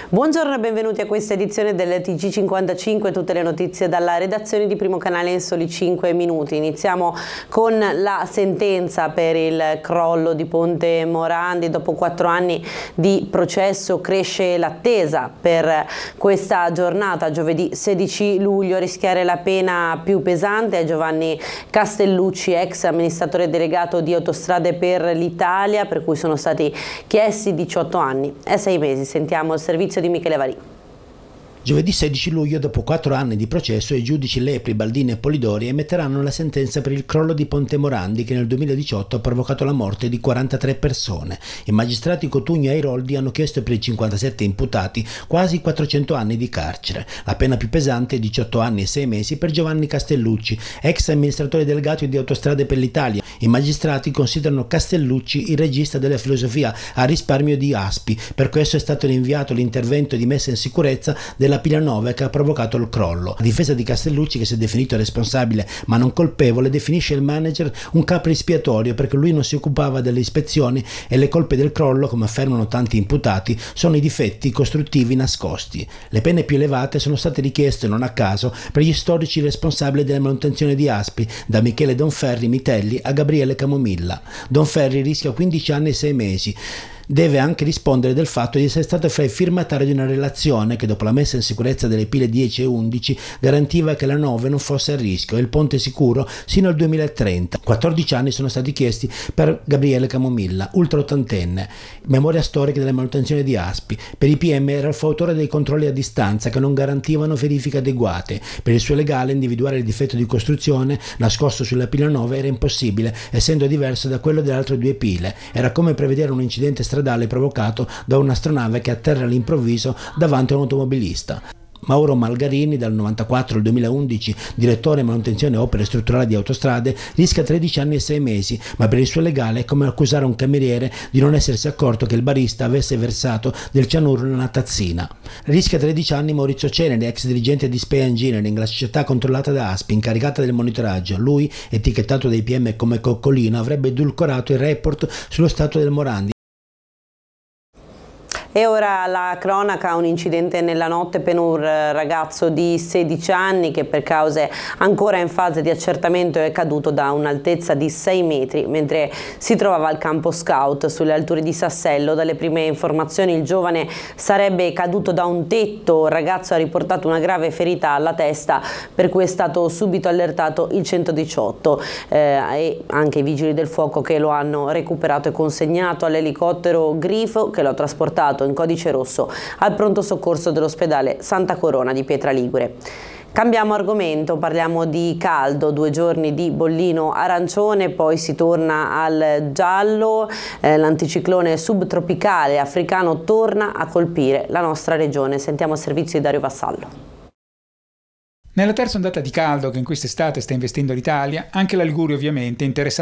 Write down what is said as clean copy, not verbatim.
Buongiorno e benvenuti a questa edizione del TG55, tutte le notizie dalla redazione di Primo Canale in soli 5 minuti. Iniziamo con la sentenza per il crollo di Ponte Morandi. Dopo 4 anni di processo cresce l'attesa per questa giornata, giovedì 16 luglio. A rischiare la pena più pesante è Giovanni Castellucci, ex amministratore delegato di Autostrade per l'Italia, per cui sono stati chiesti 18 anni e 6 mesi. Sentiamo il servizio di Michele Varì. Giovedì 16 luglio, dopo 4 anni di processo, i giudici Lepri, Baldini e Polidori emetteranno la sentenza per il crollo di Ponte Morandi che nel 2018 ha provocato la morte di 43 persone. I magistrati Cotugno e Airoldi hanno chiesto per i 57 imputati quasi 400 anni di carcere. La pena più pesante è 18 anni e 6 mesi per Giovanni Castellucci, ex amministratore delegato di Autostrade per l'Italia. I magistrati considerano Castellucci il regista della filosofia a risparmio di Aspi, per questo è stato rinviato l'intervento di messa in sicurezza della pila 9 che ha provocato il crollo. La difesa di Castellucci, che si è definito responsabile ma non colpevole, definisce il manager un capo espiatorio perché lui non si occupava delle ispezioni e le colpe del crollo, come affermano tanti imputati, sono i difetti costruttivi nascosti. Le pene più elevate sono state richieste non a caso per gli storici responsabili della manutenzione di Aspi, da Michele Donferri Mitelli a Gabriele Camomilla. Donferri rischia 15 anni e 6 mesi. Deve anche rispondere del fatto di essere stato fra i firmatari di una relazione che, dopo la messa in sicurezza delle pile 10 e 11, garantiva che la 9 non fosse a rischio e il ponte sicuro sino al 2030. 14 anni sono stati chiesti per Gabriele Camomilla, ultra ottantenne, memoria storica della manutenzione di Aspi. Per i PM era il fautore dei controlli a distanza che non garantivano verifiche adeguate. Per il suo legale individuare il difetto di costruzione nascosto sulla pila 9 era impossibile, essendo diverso da quello delle altre 2 pile. Era come prevedere un incidente stradale provocato da un'astronave che atterra all'improvviso davanti a un automobilista. Mauro Malgarini, dal 94 al 2011 direttore manutenzione e opere strutturali di Autostrade, rischia 13 anni e 6 mesi, ma per il suo legale è come accusare un cameriere di non essersi accorto che il barista avesse versato del cianuro in una tazzina. Rischia 13 anni Maurizio Ceneri, ex dirigente di Spea Engineering, la società controllata da Aspi, incaricata del monitoraggio. Lui, etichettato dai PM come coccolino, avrebbe edulcorato il report sullo stato del Morandi. E ora la cronaca, un incidente nella notte per un ragazzo di 16 anni che per cause ancora in fase di accertamento è caduto da un'altezza di 6 metri mentre si trovava al campo scout sulle alture di Sassello. Dalle prime informazioni il giovane sarebbe caduto da un tetto. Il ragazzo ha riportato una grave ferita alla testa, per cui è stato subito allertato il 118 e anche i vigili del fuoco che lo hanno recuperato e consegnato all'elicottero Grifo che lo ha trasportato in codice rosso al pronto soccorso dell'ospedale Santa Corona di Pietraligure. Cambiamo argomento, parliamo di caldo, 2 giorni di bollino arancione, poi si torna al giallo. L'anticiclone subtropicale africano torna a colpire la nostra regione. Sentiamo il servizio di Dario Vassallo. Nella terza ondata di caldo che in quest'estate sta investendo l'Italia, anche la Liguria ovviamente è interessata